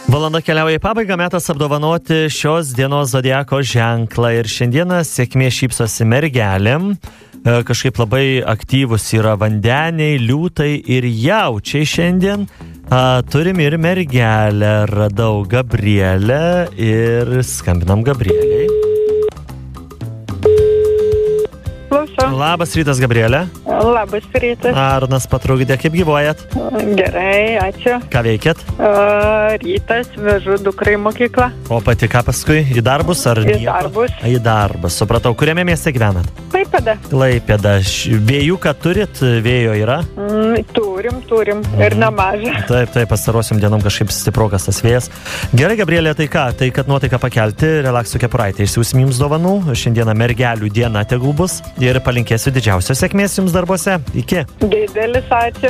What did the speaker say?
Valanda keliauja į pabaigą, metas apdovanoti šios dienos zodiako ženklą. Ir šiandieną sėkmė šypsosi mergelėm. Kažkaip labai aktyvus yra vandeniai, liūtai ir jaučiai šiandien. Turim ir mergelę, radau Gabrielę ir skambinam Gabrieliai. Klausau. Labas rytas, Gabrielė. Labas rytas. Arnas Patrugdė, kaip gyvuojat? Gerai, ačiū. Ką veikėt? Rytas, vežu dukrą į mokyklą. O pati ką paskui? Į darbus ar Į nieko? darbus. Į darbus, supratau. Kuriame mieste gyvenat? Klaipėda. Klaipėda. Vėjuką turit? Vėjo yra? Turim. Ir nemažą. Taip, pastarosiam dienom kažkaip stiprokas tas vėjas. Gerai, Gabrielė, tai ką? Tai kad nuotaiką pakelti, relaksų kepuraitę išsiųsim jums dovanų. Šiandieną mergelių diena tegul bus. Ir palinkėsiu didžiausios sėkmės jums darbuose. Iki. Didelis ačiū.